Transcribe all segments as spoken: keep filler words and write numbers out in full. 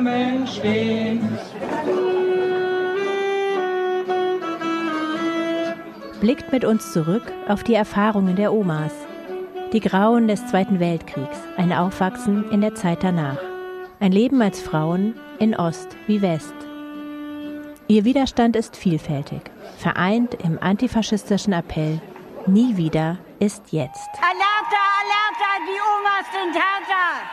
Blumen stehen. Blickt mit uns zurück auf die Erfahrungen der Omas. Die Grauen des Zweiten Weltkriegs, ein Aufwachsen in der Zeit danach. Ein Leben als Frauen in Ost wie West. Ihr Widerstand ist vielfältig, vereint im antifaschistischen Appell Nie wieder ist jetzt. Alerta, alerta, die Omas sind härter!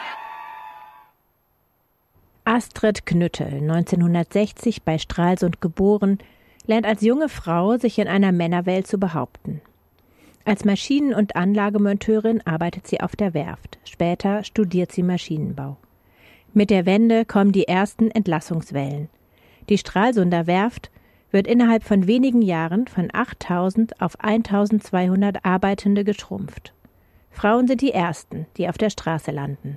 Astrid Knüttel, neunzehnhundertsechzig bei Stralsund geboren, lernt als junge Frau sich in einer Männerwelt zu behaupten. Als Maschinen- und Anlagemonteurin arbeitet sie auf der Werft. Später studiert sie Maschinenbau. Mit der Wende kommen die ersten Entlassungswellen. Die Stralsunder Werft wird innerhalb von wenigen Jahren von achttausend auf eintausendzweihundert Arbeitende geschrumpft. Frauen sind die Ersten, die auf der Straße landen.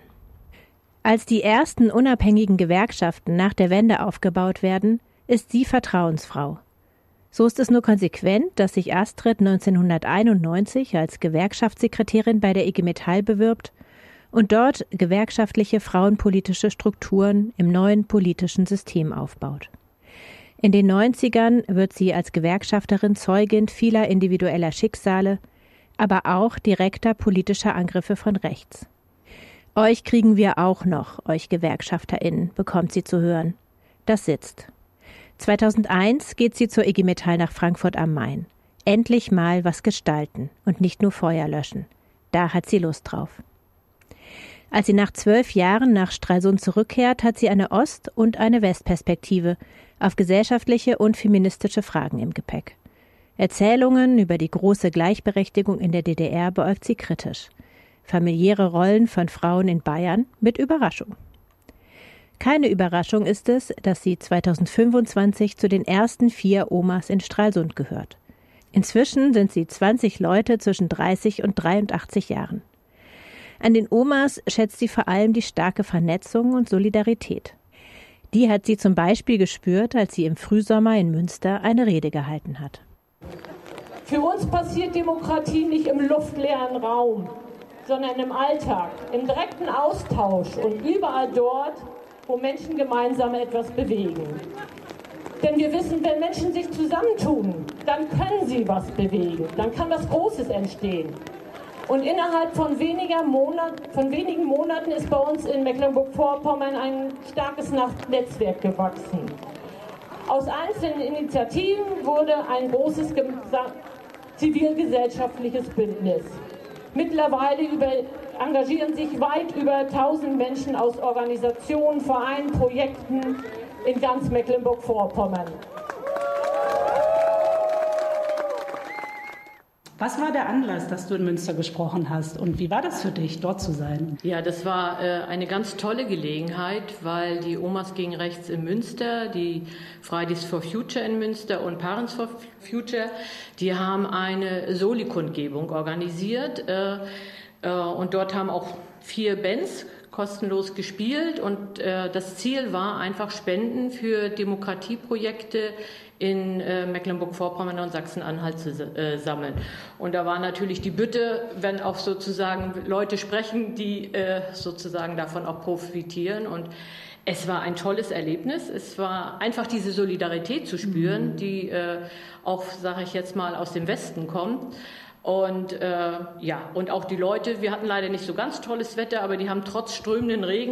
Als die ersten unabhängigen Gewerkschaften nach der Wende aufgebaut werden, ist sie Vertrauensfrau. So ist es nur konsequent, dass sich Astrid neunzehnhunderteinundneunzig als Gewerkschaftssekretärin bei der I G Metall bewirbt und dort gewerkschaftliche frauenpolitische Strukturen im neuen politischen System aufbaut. In den neunzigern wird sie als Gewerkschafterin Zeugin vieler individueller Schicksale, aber auch direkter politischer Angriffe von rechts. Euch kriegen wir auch noch, euch GewerkschafterInnen, bekommt sie zu hören. Das sitzt. zweitausendeins geht sie zur I G Metall nach Frankfurt am Main. Endlich mal was gestalten und nicht nur Feuer löschen. Da hat sie Lust drauf. Als sie nach zwölf Jahren nach Stralsund zurückkehrt, hat sie eine Ost- und eine Westperspektive auf gesellschaftliche und feministische Fragen im Gepäck. Erzählungen über die große Gleichberechtigung in der D D R beäugt sie kritisch. Familiäre Rollen von Frauen in Bayern mit Überraschung. Keine Überraschung ist es, dass sie zweitausendfünfundzwanzig zu den ersten vier Omas in Stralsund gehört. Inzwischen sind sie zwanzig Leute zwischen dreißig und dreiundachtzig Jahren. An den Omas schätzt sie vor allem die starke Vernetzung und Solidarität. Die hat sie zum Beispiel gespürt, als sie im Frühsommer in Münster eine Rede gehalten hat. Für uns passiert Demokratie nicht im luftleeren Raum, sondern im Alltag, im direkten Austausch und überall dort, wo Menschen gemeinsam etwas bewegen. Denn wir wissen, wenn Menschen sich zusammentun, dann können sie was bewegen, dann kann was Großes entstehen. Und innerhalb von, weniger Monat, von wenigen Monaten ist bei uns in Mecklenburg-Vorpommern ein starkes Netzwerk gewachsen. Aus einzelnen Initiativen wurde ein großes zivilgesellschaftliches Bündnis. Mittlerweile über, engagieren sich weit über tausend Menschen aus Organisationen, Vereinen, Projekten in ganz Mecklenburg-Vorpommern. Was war der Anlass, dass du in Münster gesprochen hast und wie war das für dich, dort zu sein? Ja, das war äh, eine ganz tolle Gelegenheit, weil die Omas gegen Rechts in Münster, die Fridays for Future in Münster und Parents for Future, die haben eine Soli-Kundgebung organisiert äh, äh, und dort haben auch vier Bands kostenlos gespielt und äh, das Ziel war einfach Spenden für Demokratieprojekte in äh, Mecklenburg-Vorpommern und Sachsen-Anhalt zu äh, sammeln. Und da war natürlich die Bitte, wenn auch sozusagen Leute sprechen, die äh, sozusagen davon auch profitieren. Und es war ein tolles Erlebnis. Es war einfach diese Solidarität zu spüren, mhm. die äh, auch, sage ich jetzt mal, aus dem Westen kommt. Und äh, ja, und auch die Leute, wir hatten leider nicht so ganz tolles Wetter, aber die haben trotz strömenden Regen